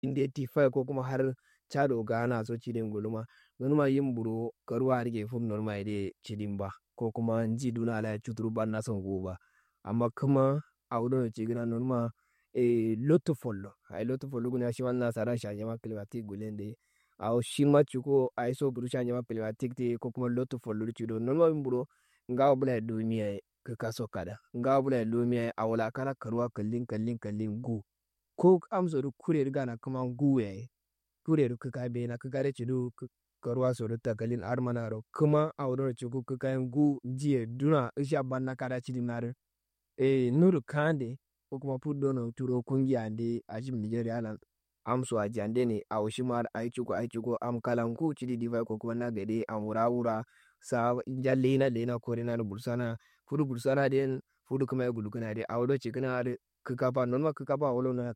inde tifa ko kuma har chado gana so chidin guluma nonuma yimburo karuwa rike fum nonuma ide chidin ba ko kuma nji duna ala chuturu ban na son goba amma kuma awdo chigina nonuma lotu follo ay lotu follo guna shi wannan saran changement climatique gulende aw shima chuko ay so buru changement climatique te ko kuma lotu follo chido nonuma yimburo ngawa bula duniya ka kaso kada ngawa bula duniya awla kala karuwa kallin gu ko amso du kure riga na kuma gu yayi kure ru kaka be na kaka re chidu karuwa so rutta kalin armanaro kuma awdo chuku kaka gu jiye duna isha banna kada chidi nar nuru kande ko kuma puddo no turo kungiya ande ajim Nigeria lan amso ajande ne awshimar ay chuko am kalanku chidi divai ko kuma na gade am wura sa jalle na le na kore na bursana fudu bursana den fudu kuma ya guluguna de awdo chikina ar kaka nonma kaka wolo na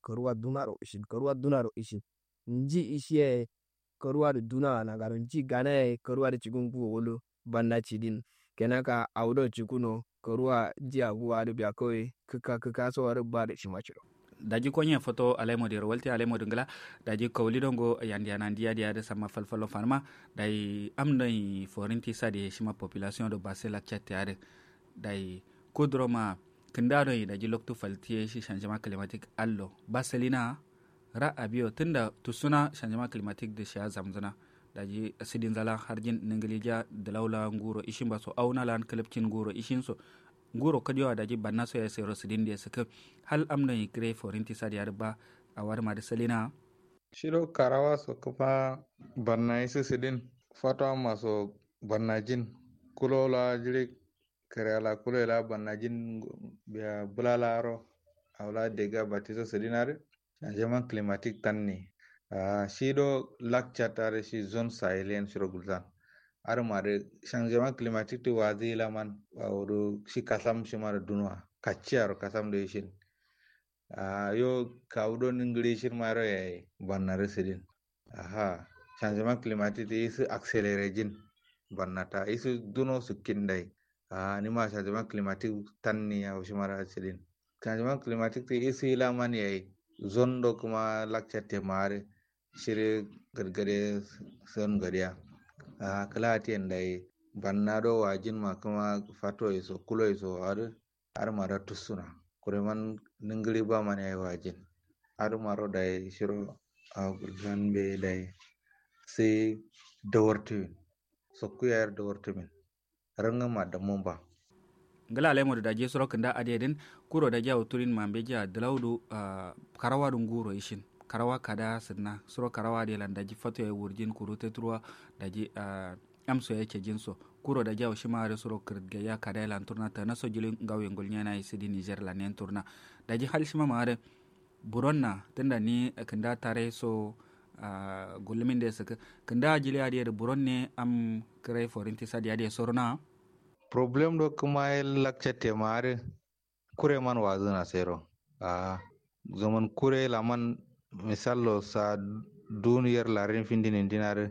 karuwa dunaro ishin nji ishiye karuwa duna na garo nji gana karuwa da chikungu wolo banda chidin kenaka awdo chikuno karuwa ji aguwa da biya kawai kaka so war ba da shi machiro daji konye foto alemo de rolte alemo dingla daji kawlidongo yandi anandia dia de sama falfalo farma dai amdai forinti sadi shima population de basela chatare dai kudroma kindado daji loktu faltie shi changement climatique allo baselina ra abiyo tunda tusuna changement climatique de sha zamzana daji sidin zala harjin ninglija dalawla nguro ishin baso auna lan klepkin nguro ishin so nguro kadiyo daji banna so ya sero sidin de saka hal amna ikre forinti sadi arba awar ma da salina shiro karawa so kuma banna isu sidin fatwa maso bannajin kulola jiri karela kulola bannajin biya bulalaro awla dega batiso sidinare changement climatique tanni shido lakchatare shi zone sahelienne shiro gulzan armare changement climatique to wazila man awru shi kasam shimara dunwa kacciaro kasam de shin yo kawdo ningri shir maro e bannare sidin changement climatique is accéléré jin bannata isu duno sukindai nima changement climatique tanni ya shimara sidin changement climatique isi ila man yayi zone do kuma lakchate mare shiri gargare son gariya kalati ndai bannado wajin ma kuma fato iso kulo iso ar mara tusuna kureman ningri ba man yayi wajin ar maro dai shiro gulzan be dai sai dawartu sokuyar dawartu ranga ma da mumba ngala lemo da je soro kanda adedin kuro da jawo turin mambeja dalawdu karawa nguro ishin karawa kada sinna soro karawa de landa ji fato ya wurjin kuro tetruwa da ji amso yake jinso kuro da jawo shimare soro kirga ya kada lan turna ta naso jilin gawe ngolnya na isidi Niger la nen turna da ji hal shima mare buronna tunda ni kanda tare so gulmin da saka kanda jili ade da buronne am kare forinti sadi ade sorna problem do kuma lakcate mare kure man wazuna sero zaman kure laman misallo sa duniyar larin findin dinar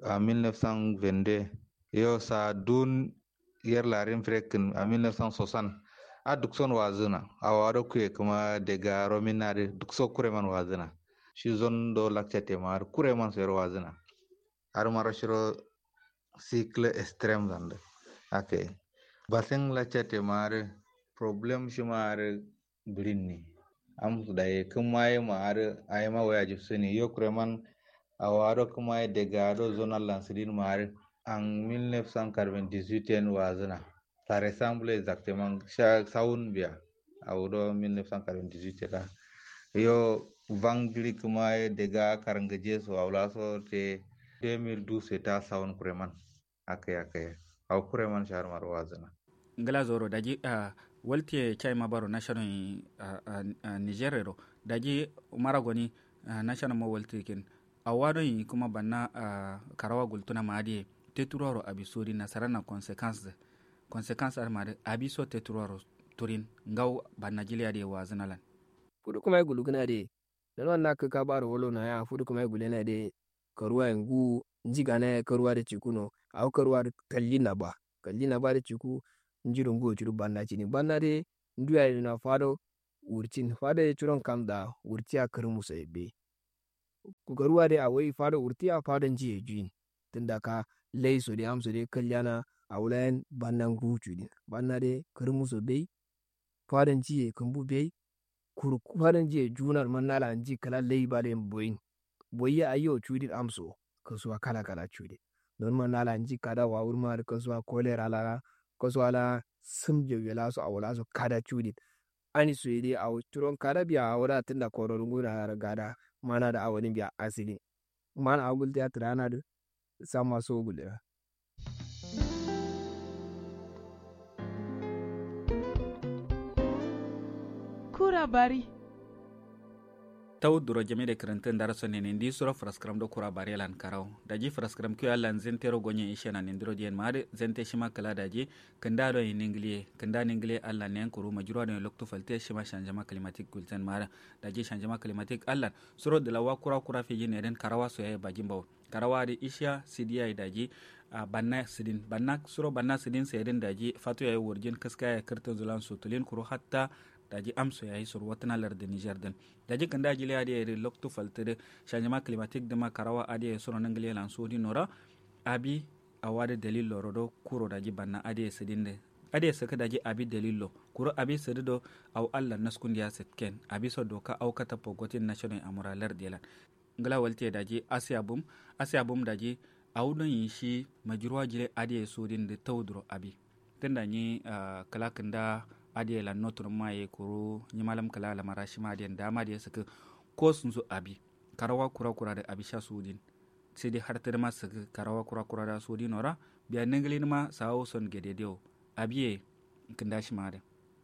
1922 yo sa duniyar larin frekin 1960 duk son wazuna awado kuye kuma daga rominare duk so kure man wazuna shi zon do lakcate mare kure man sero wazuna har maro shiro cycle extreme zande okay basing lacate mare problem shi mare birinni am dai kuma yi mare ay ma waya jipsini yo kreman awaro kuma yi daga do zonal lansidin mare en 1998 en wazna ça ressemble exactement saun bia awdo 1998 da yo vangli kuma yi daga karangaje so awla so te 2012 ta saun kreman akay aw kureman shar mar wazna ngala zoro daji waltie chai mabaro national nigerero daji maragoni national mo waltie ken awado yi kuma banna karawa gultuna maadi teturoro abisuri nasarana consequence armade abiso teturoro turin ngaw banna jili ade wazna lan fudu kuma guluguna de dan wannan ka baro wolo na ya fudu kuma gulena de karuwa ngu njiga na karuwa da cikuno aw karuwa da kallina ba da ciku njiru ngu ciru banna cini banna de nduya na fado wurcin fado e curon kam da wurci a kar musa be garuwa dai a wai fada urtiya fadan ji juin tunda ka lei so dai am so dai kalyana a wulayen bannan gucu ne banna dai kirmu so bai fadan ji kumbu bai kur fadan ji junar manala ji kala lei bale boyin boyi ayo chudi amso kasuwa kala kala chudi don manala ji kada wa urma kasuwa kolera la kasuwa la simje wela so awala so kada chudi ani so dai a turon kada biya awara tunda kororun guna gada mana da awani biya asili mana agul ta trana da sama so gule kura bari taw duro jami de krenten daraso ne ndi suro fraskram do kura bari lan karaw daji fraskram kyo lan zentero gonye ishena ndiro dien made zente shima kala daji kanda do in inglie kanda in inglie alla nen kuru majuro do lokto falte shima changement climatique gulten mara daji changement climatique alla suro de la wa kura fi jine den karawa so e bajimbaw karawa de isha sidiya daji banna sidin banna suro banna sidin sayden daji fatu ya wurjin kaska ya kirtan zulan sutulin kuru hatta daji amso yayi sur watana larda Niger den daji kan daji le ade lokto faltere changement climatique de makarawa ade sur nangle lan sodi nora abi awade dalil lorodo kuro daji banna ade sedinde ade saka daji abi dalillo kuro abi sedido aw alla naskundiya setken abi so doka aw kata pogotin national amura lardi lan ngala walte daji asiabum daji awdon yishi majruwa jile ade sodinde tawdro abi tenda ni kala kanda ade la notre maye kuro nyimalam kala la marashi ma den dama de saka ko sun zo abi karawa kura da abi sha sudin sai dai har tar ma saka karawa kura da sudin ora biya nengelin ma sawo son gededeo abi kinda shi ma da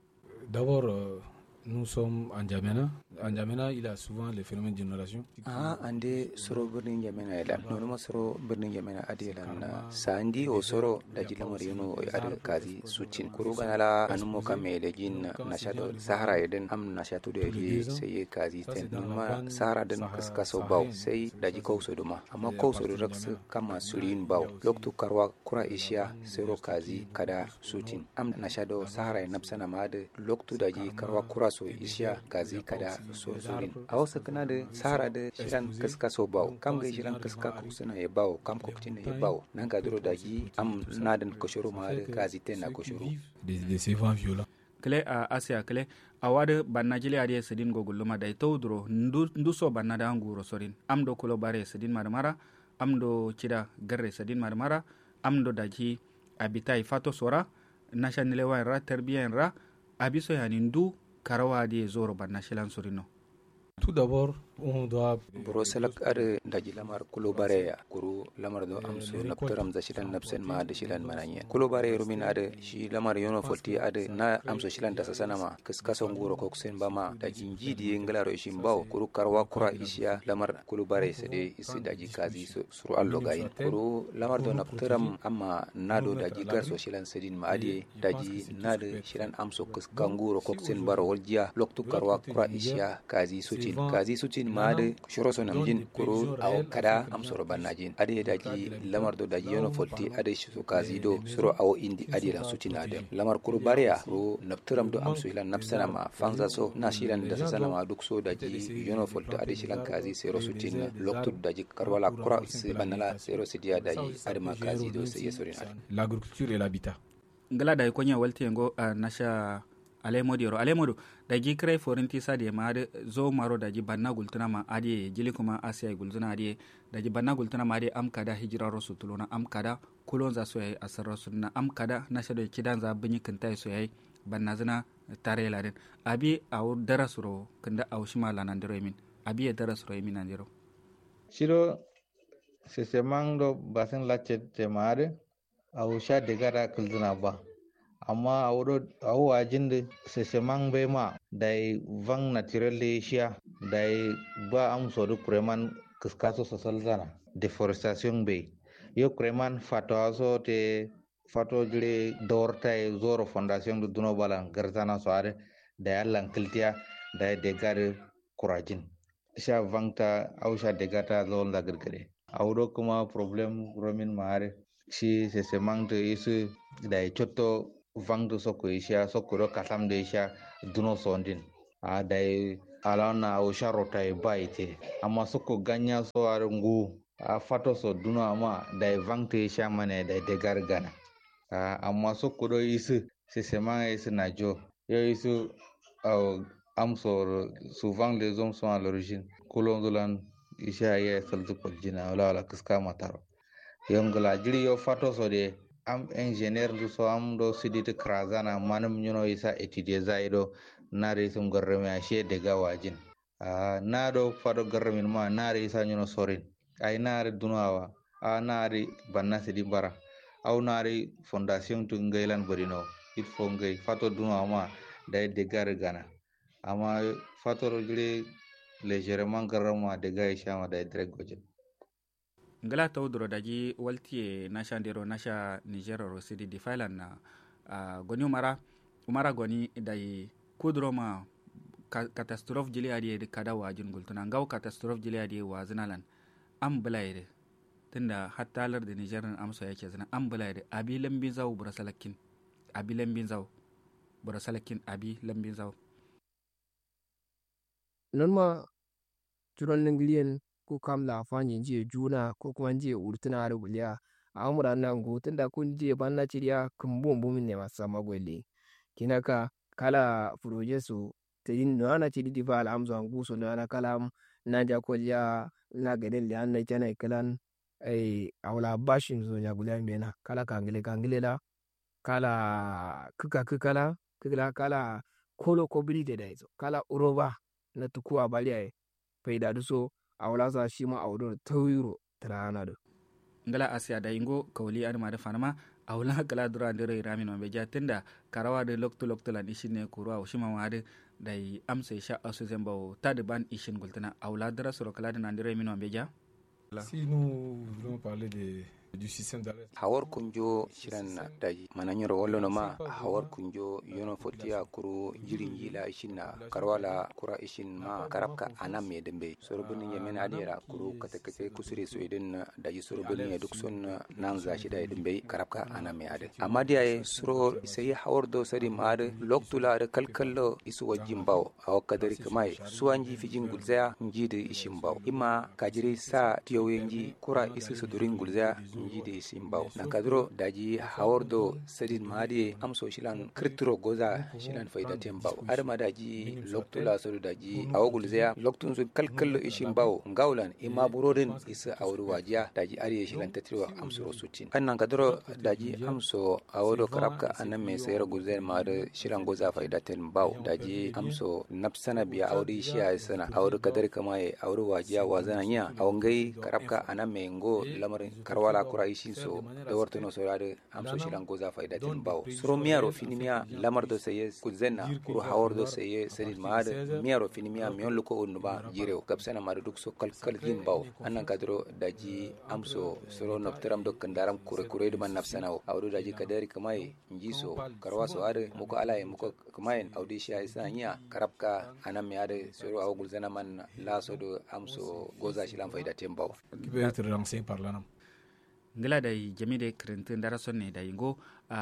d'abord nous sommes en N'Djamena. En N'Djamena, il a souvent les phénomènes d'inondation. Ande soro birnin N'Djamena ila nono soro birnin N'Djamena adela na sandi o soro da jilamar yono ade kazi sucin kuru ganala anumo kame da jin na shado sahara eden am na shato da je sai kazi ten numa sahara den kaskaso baw sai da ji kauso duma amma kauso da raks kama surin baw loktu karwa kura ishiya sero kazi kada sucin am na shado sahara napsana ma da loktu da ji karwa kura so ishiya kazi kada so surin a wasu kana da sahara da shiran kaska so bawo kam ga shiran kaska ko suna ya bawo kam ko tin ya bawo nan ga duro da ji am nadan ko shuru ma da kazi ten na ko shuru des ces vents violents kle a asia kle a wada banna jili ade sedin gogulluma dai tawdro ndu so banna da nguro sorin am do kulo bare sedin marmara am do cida garre sedin marmara am do daji abitai fato sora national wa ra terbiyen ra abiso yani ndu karawa de zoro banna shilan surino tout d'abord on doit buro salak are daji lamar kulo bare kuru lamar do amso naptaram za shilan napsen ma da shilan mananya kulo bare rumin ade shi lamar yono foti ade na amso shilan da sasana ma kaskaso nguro ko kusen ba ma daji jidi ngalaro shin bawo kuru karwa kura ishiya lamar kulo bare sede isi daji kazi suru allo gayin kuru lamar do naptaram amma nado daji garso shilan sedin ma ade daji nado shilan amso kaskanguro ko kusen baro woljiya loktu karwa kura ishiya kazi sucin maade shoroso namjin kuro aw kada am soro bannajin ade daji lamar do daji yono folti ade so kazi do soro aw indi ade lan sucina ade lamar kuro bariya ro naptaram do am so ilan napsana ma fanza so na shilan da sana ma duk so daji yono folti ade shilan kazi sero sucin lokto daji karwala kura se banala sero sidia daji ade ma kazi do se yesorin ade l'agriculture et l'habitat ngala dai konya walti ngo nasha alemodo daji kray forinti sadi ma zo maro daji banna gultuna ma adi jili kuma asiya gultuna adi daji banna gultuna ma adi am kada hijra rasuluna am kada kulon za so yayi asar rasuluna am kada na shado kidan za binyi kanta so yayi banna zina tare laden abi aw darasuro kanda aw shima lanan dero min abi darasuro min andero shiro se mangdo basen lachet te mare aw sha de gara kultuna ba amma awo ajinde sesemang be ma dai vang naturally shia dai ba am sodu kreman kaskaso sosal zana deforestation be yo kreman fato jure dorta e zoro fondation du duno balan garzana soare dai allan kiltia dai de gare kurajin sha vangta au sha de gata zol da gargare awdo kuma problem romin mare shi sesemang de isu dai chotto vangdo soko isha soko ro kasam de isha duno sondin a dai alauna au sharota e baite amma soko ganya so arungu a fato so duna ama da vangte shamane da de gargana amma soko do isu sisema isu najo yo isu au amsor souvent les hommes sont à l'origine kolondolan isha ye saltu poljina wala kiska mataro yongla jiri yo fato so de am ingénieur du so am do siditi krazana manum nyuno isa étudier zaido nare sum garrame ashe daga wajin na do fato garramin ma nare isa nyuno sorin ay nare dunawa nare banna sidi bara au nare fondation tu ngailan borino il faut ngai fato dunawa ma day degar gana amma fato jiri légèrement garrama daga isha ma day direct gojin ngala taw doro daji walti nasha ndero nasha Niger ro sidi di failan na goni umara goni dai kudro ma catastrophe jili adi de kada wajin gultuna ngaw catastrophe jili adi wazinalan am balaide tunda hatta lar da Niger amso yake zina am balaide abi lambin zaw burasalakin abi lambin zaw non ma turon lingliyen ko kam la fanyi je juna ko kuma je urtuna da buliya amura nan go tunda kun je banna ciriya kumbun bumin ne masa magwele kinaka kala proje su tin no ana ciri di fala amzo angu so na kala na ja kolya na gadel ya na tana kalan awla bashin zo ya gulan bena kala kangile la kala kala kolo kobri de daizo kala uroba na tukuwa baliya faida duso awla sa shi ma awdo tawiro trana do ngala asiya da ingo kawli an ma da fanama awla kala dura ndere rami no beja tenda karawa de lokto la ishine kuro aw shima ma de dai amse sha asu zembo tad ban ishin gultana awla dara soro kala de ndere mi no beja si nous voulons parler du système d'alerte hawar kunjo shiran daji mananyoro wallo ma hawar kunjo yono fotiya kuru jirin yila ishinna karwala kura ishin ma karabka anam me dembe sorobin yemen adira kuru katakate kusure so idin daji sorobin ya duk son nan za shi da dembe karabka anam me ade amma dia suro sai hawar do sari ma ade loktula da kalkallo isu wajin bawo awakadari kamai suwanji fijin gulzaya njide ishin bawo imma kajiri sa tiyoyenji kura isu sudurin gulzaya njide simbaw na kadro daji hawardo sadin madi amso shilan kritro goza shilan faida tembaw adama daji loktula so daji awgul zaya loktun su kalkallo ishimbaw ngawlan imma burodin isa awru wajiya daji ariye shilan tatriwa amso sutin annan kadro daji amso awdo karabka anan me sayar gulzen madi shilan goza faida tembaw daji amso nafsana biya awdi shiya sana awdu kadar kamaye awru wajiya wazananya awngai karabka anan me ngo lamarin karwala kuraishi so da warto no sorade am so shilan goza faida tin bawo soro miaro finimia lamar do seye kuzenna kuru hawar do seye sedin maade miaro finimia mion luko onba jirew kapsana madu duk so kalkal din bawo annan kadro daji am so soro nopteram do kandaram kure de man nafsana awdo daji kadari kamai njiso karwaso ade muko alaye muko kamayen awdi shi aisanya karabka anam mi ade soro awgul zena man laso do am so goza shilan faida tin bawo qui peut être renseigné par l'ANAM ngila da jami da kirintin darason ne da yingo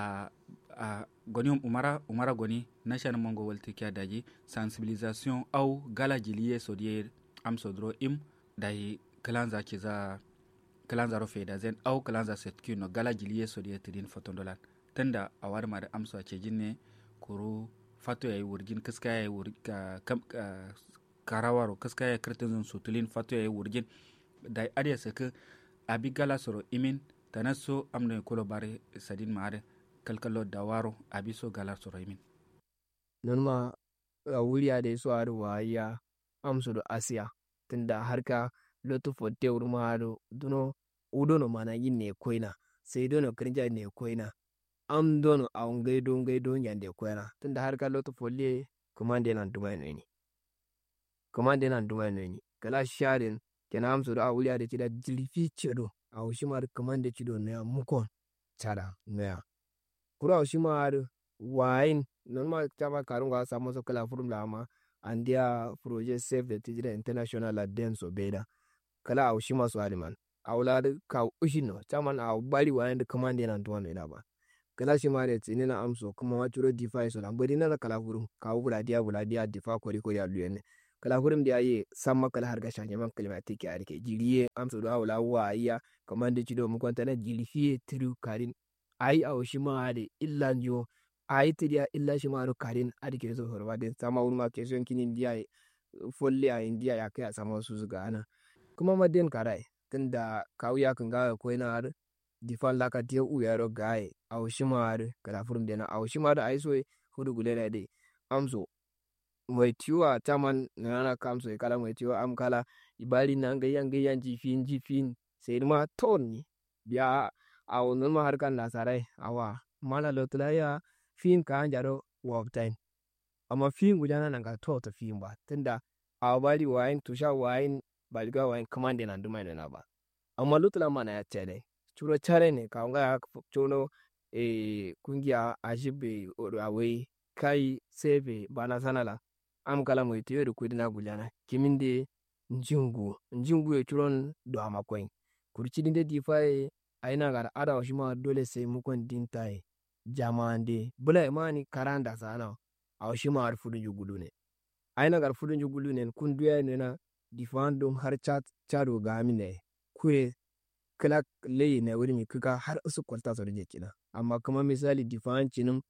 goni umara goni nashan mongo walti kya daji sensibilisation au gala jiliye sodiye am sodro im dai kalanza kiza kalanza rofe da zen au kalanza setkino gala jiliye sodiye tidin $40 tanda awar ma da amso ce jinne kuru fato yayi wurgin kiska yayi wurga karawaro kiska yayi kirtin sutulin fato yayi wurgin dai adiya saka abi gala soro imin tanaso amno kolo bare sadin maade kalkalo dawaro abi so gala soro imin non ma wuriya da so adu waya amso do asiya tunda harka lotu fotte urma adu duno udono mana yinne koina sai dono krinja ne koina am dono awngai do nyande koina tunda harka lotu folle komande nan dumai ni kala sharin kena amso do awuliya da cida jilfi cedo aw shimar kamande cido ne mukon cada ne kura aw shimar wain normal taba karunga samo so kala furum lama andia projet save the children international la denso beda kala aw shima so aliman awla ka ushino chaman aw bali wain da kamande nan to ne ba kala shimar da tinina amso kuma wacuro device so lambodi na kala furum ka wula dia defa kori alu ne kala furum da yayi samma kala har ga shanye man climatic ya rike jiriye amsu da wala wa iya kamar da cido mu kwanta na jilifiye tiru karin ai a shi ma da illa njo ai tidiya illa shi ma ro karin adike so horwa den sama urma ke son kinin diya folle a indiya ya kai a sama su zuga ana kuma maden karai tunda kawuya kan ga ko ina har difan laka tiya u ya ro gaye a shi ma har kala furum da na a shi ma da ai so hudu gulera dai amso mai tiwa taman na kamso kala mai tiwa am kala ibali na ganyan jifin sai ma ton biya a wannan ma harkan nasarai awa mala lotula ya fin ka jaro work time amma fin gudana nan ga to ta fin ba tunda a bali wayin tusha wayin balga wayin command na duma da na ba amma lotula mana ya tare churo chare ne ka ga chono kungiya ajibe awai kai save bana sanala am kala mo tiyo da kudina gulana kiminde njingu ya churon do amakoin kurci dinde difaye aina ga ada shi ma dole sai mukon dintai jama'ande bula imani karanda sana a shi ma arfudun jugulu ne aina ga arfudun jugulu ne kun duya ne na difandum har chado ga amine kure kala leye ne wuri mi kuka har su kwalta su rije kina amma kuma misali difancinin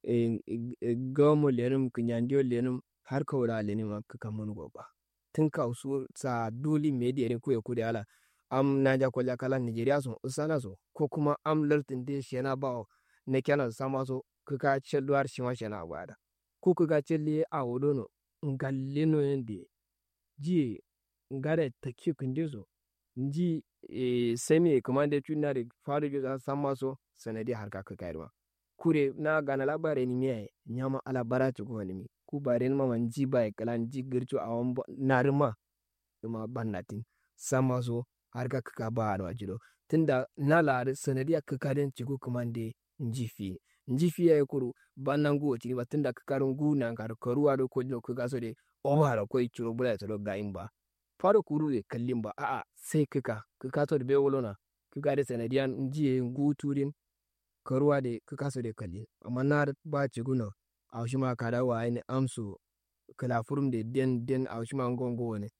gomo lenum kunyandio lenum har kawra lenim ma kuka mun goba tun ka su sa duli media ne kuya kudi ala am naja kwalya kala Nigeria so usana so ko kuma am lartin de shena ba ne kana sama so kuka chelwar shima shena gwada ko kuka chelle a wodono ngalleno yende ji ngare takki kundizo nji semi commande tunare faru ga sama so sanadi har ka kuka irwa kure na gana labare ni miye nyama ala baratu ko ni mi ku baren ma manji ba kala nji gircho awon narima kuma bannatin sama so har ka kaka ba a wajiro tunda na lari sanadiya kakarin ciku kumande njifi ya kuru bannan guwa ciki ba tunda kakarin gu na karuwa da kodin kuka so de obara ko iciro bula ta ga imba faro kuru e kallin ba a'a sai kaka so de be wolona kaka da sanadiyan njiye gu turin karuwa de kaka so de kallin amma na ba ciguna a shi ma kada wa ne amsu kala furum de den a shi ma ngongo ne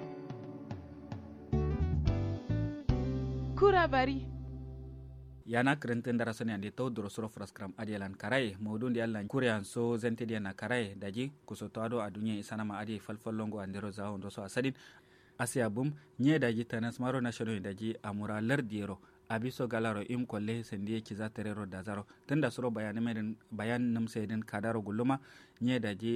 Kurabari. Yana krenten dara soni ande to doro soro fraskram adialan karai mawdun di allan kurian so zente dia na karai daji kusoto ado adunya isana ma adi falfalongo andero za hondo so asadin asia bum nye daji tanas maro national daji amura lardiro abiso galaro im kolle sendie kiza terero dazaro tenda soro bayan namsedin kadaro guluma nye daji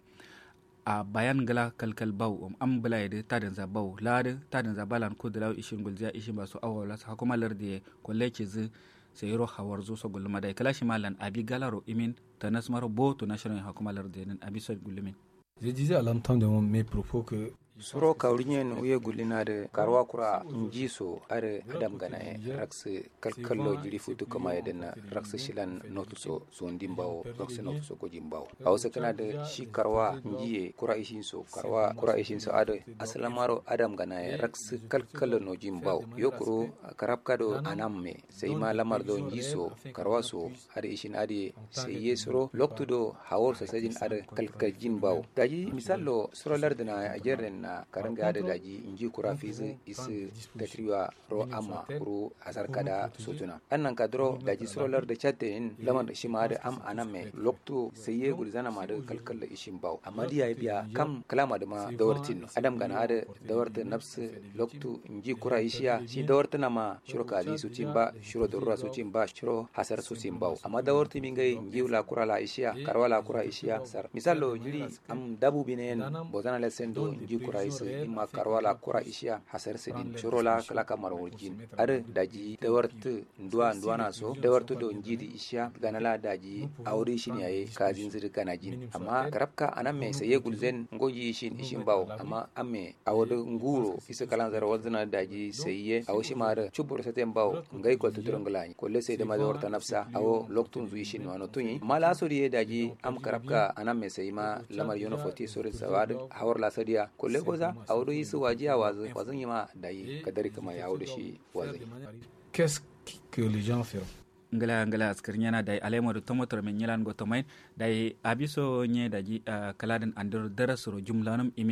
a bayan gala kalkal bau am bula da tadin za bau lade tadin za balan ko da ishin gulziya ishin ba su awala sa kuma larde kolle ke zu sai ro hawar zo so gulma da kalashi malan abi galaro imin tanas maro bo to national hakuma larde nin abi so gulumin je disais à l'entendre de mes propos que suro kaurinyen uye gulina da karwa kura nji so are adam gana e rakse kalkallo jiri futu kama yadena rakse shilan notu so ndimbawo rakse notu so kojimbawo awse kana da shi karwa njiye kura ishin so kura ishin so ade asalamaro adam gana e rakse kalkallo no jimbawo yokuro karabka do anamme sai ma lamar do nji so karwa so ade ishin ade sai yesro loktu do hawor sa sajin ade kalkal jimbawo daji misallo suro lardana ajerren na karanga da daji inji kura fizi isi gatriwa ro amma kuro asar kada sotuna annan kadro daji srolar da chatte in laman da shima da am aname lokto saye gulzana ma da kalkalla ishin baw amma diya biya kam kalama da ma dawartin adam gana da dawarta nafs lokto inji kura ishiya shi dawarta na ma shiro kali su timba shiro dorura su timba shiro hasar su timbaw amma dawarti min gai inji la kura la ishiya karwala kura ishiya sar misallo jiri am dabu binen bozana la sendo inji kura isi imma karwala kura ishiya hasar sidin shorola kala kamar wurjin ar daji dawartu ndwa na so dawartu do njidi ishiya ganala daji aure shin yayi kazin zir ganajin amma karabka anan me saye gulzen ngoji ishin bawo amma amme awodo nguro isa kalan zara wazna daji saye awoshi mara chubur satem bawo ngai ko tuturungulani kolle sai da mazawarta nafsa awo loktun zu ishin wano tunyi mala soriye daji am karabka anan me sayi ma lamar yono foti sori sawad hawar la sadiya kolle goza awodo yisu wajiya wazin yima dai kadari kama ya awodo shi wazin qu'est-ce que les gens font ngala askar nyana dai alemo do tomotor men nyelan go tomay dai abiso nye daji kaladen andur darasuro jumlanum imin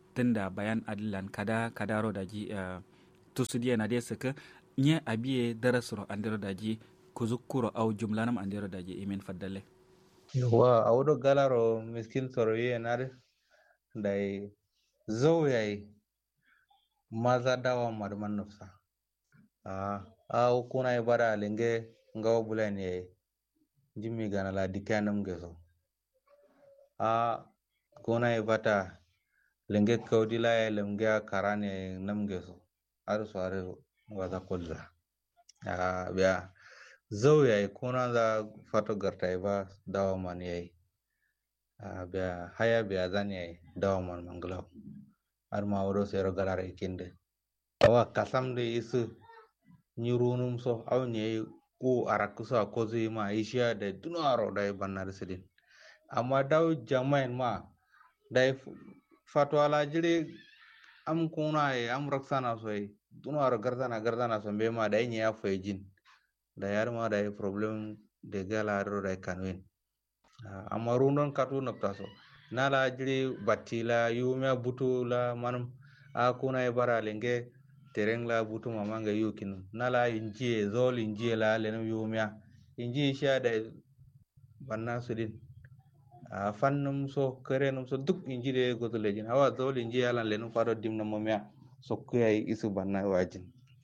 tunda bayan adilan kadaro daji tusudiya na dai suka nye abiye darasuro andero daji kuzukuro au jumlanam andero daji imin faddale wa awdo galaro miskin soro yenare dai zo yayi maza dawa madman nufsa a kuna ibara lenge ngawo bulan yayi jimmi gana la dikanam geso kuna ibata lenge kaudila ya lemge karane nam geso ar soare waza kolza biya zo yayi kuna za fato garta ba dawa man yayi biya haya biya zan yayi dawa man manglaw ar ma wuro sero galara ikinde awa kasam de isu nyurunum so aw ne ko arakuso akozi ma isha da dunaro da bannar sidin amma daw jamain ma da fato ala jire am kuna am raksana so dunaro gardana so be ma da nya fayjin da yar ma da problem de galaro da kanwin amma runon katu nafta so nala jiri batila yumya butula manum kuna bara lenge tereng la butu mamanga yukin nala injie zol injie la lenum yumya injie sha da banna sudin fannum so kerenum so duk injie de gotulejin hawa zol injie ala lenum fado dimna momya so kuyai isu banna wajin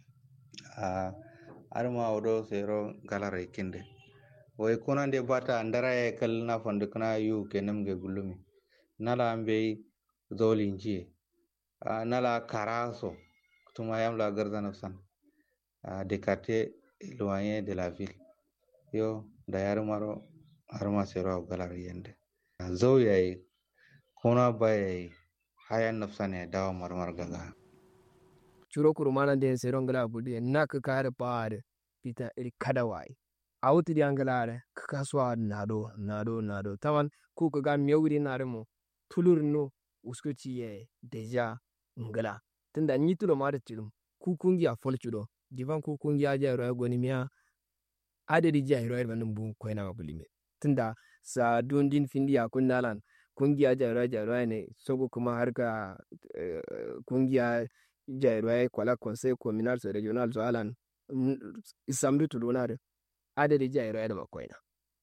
arma odo sero galara ikinde way kuna de bata andara e kalna fandu kana yu kenem ge gulumi nala ambe zol injie nala karaso tuma yam la gardana san des quartiers éloignés de la ville yo dayar maro arma sero galar yende zo yayi kuna bay hayan nafsane dawa marmar gaga churo kurumana de sero ngala budi nak kare paade pita iri kadawai awti di angalare kaswa nado taman ku ga mewri narimo tulurno uskuci ye deja ngala tunda ni tulo ma da tilum ku kungiya folchudo divan ku kungiya ja goni miya adadi ja banin bu koina bulime tunda sa dundin findiya kunnalan kungiya ja ne sogo kuma harka kungiya ja kwala conseil communal so regional so alan isamdu tulunare adadi ja da makoina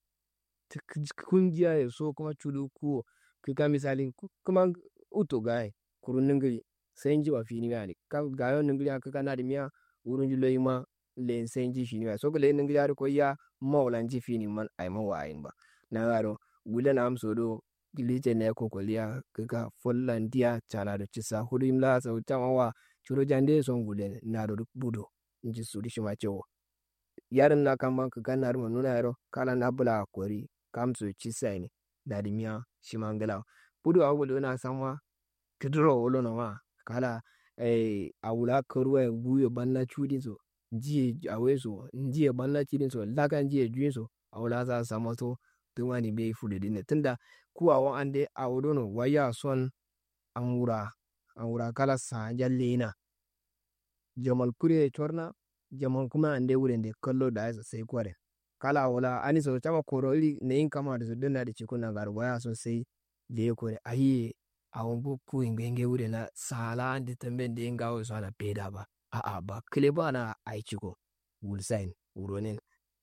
kungiya so kuma chudu ku kika misalin kuma uto gai kurun ngiri senji wa fini yani ka gayo ngiri aka na miya urun juloyi ma len senji fini wa so ko len ngiri ar ko ya mawlanji fini man ay ma wayin ba na garo gule na am sodo gilije ne ko liya kika follan dia chala do cisa hudu imla so tamawa churo jande son gule na do budo nji sudi shima cewo yaran na kan banka ganar mu nuna yaro kala na bula kori kamsu cisa ne da miya shimangala budo awulo na samwa kidro wolo no ma kala awula korwe buyo banna chudin so jiye aweso jiye banna chudin so lakan jiye juin so awula za samato tumani be fude dinne tunda ku awon ande awudono waya son amura kala sa jallena jamal kure chorna jamal kuma ande wurende kallo da sai kware kala wala ani so chama koro iri ne in kama da dinna da cikuna gar waya so sai da kore ayi awon bu ku ingenge wure na sala ande tambe de ngawo so na peda ba ba kile ba na aichiko wulsain uronen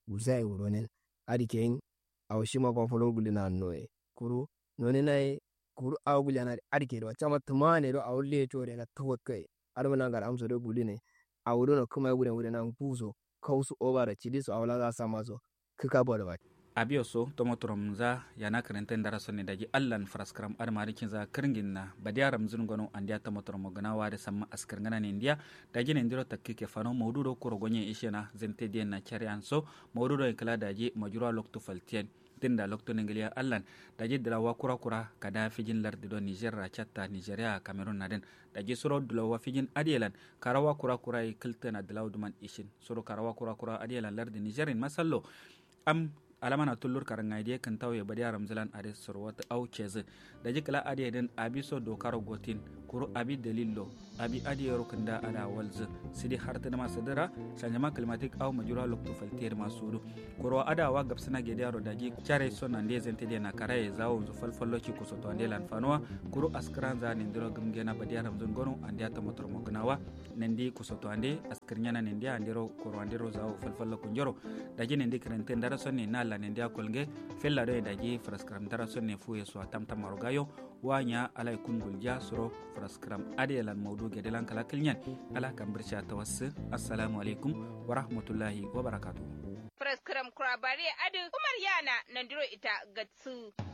adikein awshima ko folo gulina noye kuru noni nai kuru awgulana adike do chama tumane do awle chore na tokai armana gar amso do guline awudono kuma wure na buzo kausu over chidiso awla za samazo kika bodo ba abioso tomotrom za yana karenten daraso ne daji allan fraskram armari kinza kiringin na badiyaram zungono andiya tomotrom gana wade samma askar ngana ne ndiya daji ne ndiro takkike fano mawdudo korogonye ishena zente dien na charian so mawdudo en kala daji majura lokto faltien tinda lokto nengelia allan daji dala wa kura kada fijin lardi do Niger ra chatta Nigeria Cameroon naden daji soro dala wa fijin adielan karawa kura e kiltena dala duman ishin soro karawa kura adielan lardi Nigerin masallo am alamana tullur karanga ide kan taw ya badiya ramzalan ade sorwata au cheze da jikala ade den abiso do karo gotin kuru abi dalillo abi ade yoro kanda ada walz sidi harta ma sadara sanjama climatic au majura lokto faltir masudu kuru ada wa gabsana gede yaro daji chare sonan de zente de na karaye zawo zu falfallo ci ko soto ande lan fanwa kuru askran za ni ndiro gumgena badiya ramzon gono ande ata motor mo gnawa nendi ko soto ande askirnyana nendi andero kuru andero zawo falfallo ko njoro daji nendi krente ndara sonni na la nendi akolge fella do daji fraskram ndara sonni fu yeso tamtam marogayo wanya ala kungul ja suro fraskram adelan mawdu gedelan kala kilnyan ala kambircha tawass assalamu alaikum wa rahmatullahi wa barakatuh fraskram kurabare adu umar yana nandiro ita gatsu